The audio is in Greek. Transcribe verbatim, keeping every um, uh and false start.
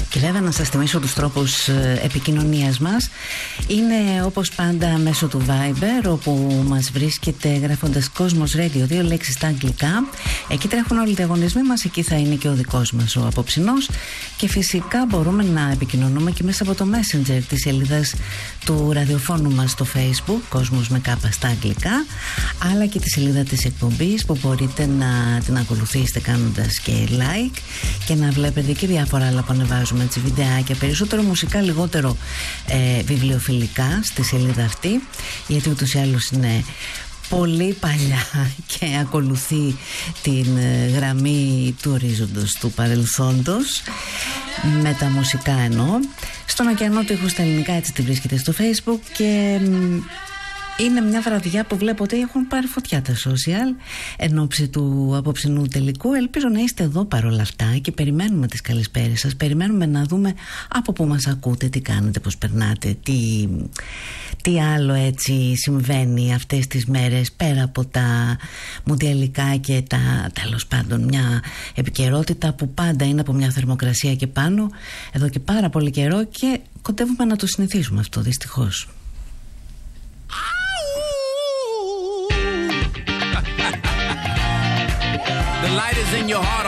Και βέβαια να σας θυμίσω τους τρόπους επικοινωνίας μας. Είναι όπως πάντα μέσω του Viber, όπου μας βρίσκεται γράφοντας Κόσμος Radio, δύο λέξεις στα αγγλικά. Εκεί τρέχουν όλοι οι διαγωνισμοί μας, εκεί θα είναι και ο δικός μας ο απόψινός. Και φυσικά μπορούμε να επικοινωνούμε και μέσα από το Messenger της σελίδας του ραδιοφώνου μας στο Facebook, Κόσμος με κάπα στα αγγλικά, αλλά και τη σελίδα της εκπομπής που μπορείτε να την ακολουθήσετε κάνοντας και like και να βλέπετε και διάφορα άλλα που ανεβάζουμε, έτσι, βιντεάκια, περισσότερο μουσικά, λιγότερο ε, βιβλιοφιλικά στη σελίδα αυτή, γιατί ούτως ή άλλως είναι πολύ παλιά και ακολουθεί την γραμμή του ορίζοντος του παρελθόντος, με τα μουσικά εννοώ. Στον ωκεανό του ήχου στα ελληνικά, έτσι τη βρίσκεται στο Facebook. Και είναι μια βραδιά που βλέπω ότι έχουν πάρει φωτιά τα social εν ώψη του απόψινού τελικού. Ελπίζω να είστε εδώ παρόλα αυτά και περιμένουμε τις καλησπέρες σας. Περιμένουμε να δούμε από πού μας ακούτε, τι κάνετε, πώς περνάτε, τι, τι άλλο έτσι συμβαίνει αυτές τις μέρες, πέρα από τα μουντιαλικά και τα, τέλος πάντων, μια επικαιρότητα που πάντα είναι από μια θερμοκρασία και πάνω εδώ και πάρα πολύ καιρό, και κοντεύουμε να το συνηθίσουμε αυτό, δυστυχώς. The light is in your heart.